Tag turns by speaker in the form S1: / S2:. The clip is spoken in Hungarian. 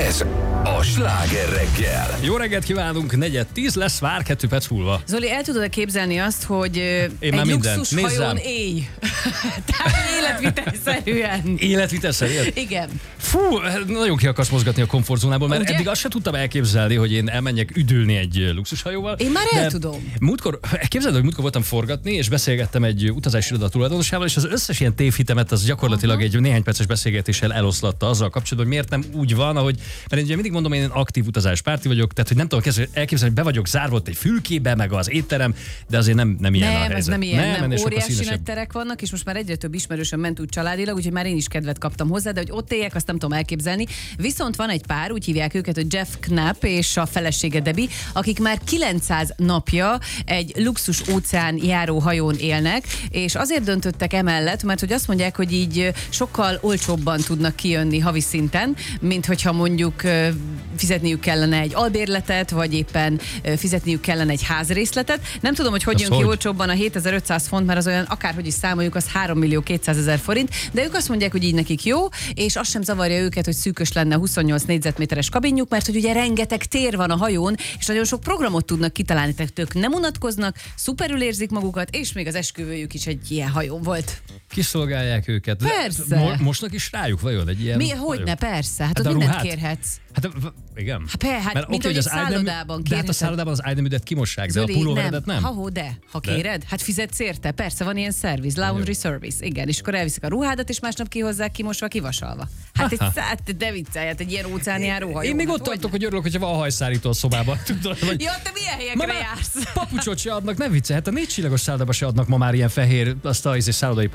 S1: Ez a Sláger reggel.
S2: Jó reggelt kívánunk, 9:10 lesz, vár 2 perc múlva.
S3: Zoli, el tudod képzelni azt, hogy
S2: Én
S3: egy
S2: mindent.
S3: luxushajón élj? Tehát életvitelszerűen.
S2: Életvitelszerűen?
S3: Igen.
S2: Fú, nagyon ki akarsz mozgatni a komfortzónából, mert
S3: Ugye?
S2: eddig azt sem tudtam elképzelni, hogy én elmenjek üdülni egy luxushajóval.
S3: Én már el tudom.
S2: Múltkor, képzeld, hogy múltkor voltam forgatni, és beszélgettem egy utazási iroda tulajdonosával, és az összes ilyen tévhitemet az gyakorlatilag egy néhány perces beszélgetéssel eloszlatta azzal kapcsolatban, hogy miért nem úgy van, ahogy, mert én ugye mindig mondom, én aktív utázáspárti vagyok, tehát hogy nem tudom elképzelni, hogy be vagyok zárva ott egy fülkébe, meg az étterem, de azért nem ilyen a helyzet.
S3: Ez nem ilyen, nem. Óriási nagy
S2: színesebb.
S3: terek vannak, és most már egyre több ismerősöm ment úgy családilag, úgyhogy már én is kedvet kaptam hozzá, de hogy ott éljek, azt nem tudom elképzelni. Viszont van egy pár, úgy hívják őket, hogy Jeff Knapp és a felesége Debbie, akik már 900 napja egy luxus óceán járó hajón élnek, és azért döntöttek emellett, mert hogy azt mondják, hogy így sokkal olcsóbban tudnak kijönni havi szinten, mint hogyha mondjuk fizetniük kellene egy albérletet, vagy éppen fizetniük kellene egy házrészletet. Nem tudom, hogy jön ki olcsóbban a 7500 font, mert az olyan, akárhogy is számoljuk, az 3.200.000 forint, de ők azt mondják, hogy így nekik jó, és azt sem zavarja őket, hogy szűkös lenne a 28 négyzetméteres kabinjuk, mert hogy ugye rengeteg tér van a hajón, és nagyon sok programot tudnak kitalálni, tehát ők nem unatkoznak, szuperül érzik magukat, és még az esküvőjük is egy ilyen hajón volt.
S2: Kiszolgálják őket.
S3: Persze.
S2: Mostnak is rájuk vajon egy ilyen?
S3: Hogyne, persze, hát ott
S2: a
S3: mindent
S2: ruhát?
S3: kérhetsz.
S2: Hát igen.
S3: Hát mint hogy egy szállodában
S2: de hát a szállodában az ágyneműdet kimossák, de a
S3: Zoli,
S2: pulóveredet nem.
S3: Ha kéred, hát fizetsz érte, persze van ilyen service, laundry service, igen, és akkor elviszik a ruhádat, és másnap kihozzák kimosva, kivasalva. Hát de viccelj, hát egy ilyen óceánjáró hajó.
S2: Én még ott tartok, hogy örülök, hogyha van hajszárító a szobában. Tudod, hogy
S3: Ja, te milyen helyekre jársz?
S2: papucsot se adnak, nem viccelj, hát a 4 csillagos szállodában se adnak ma már ilyen fehér, azt a szállodai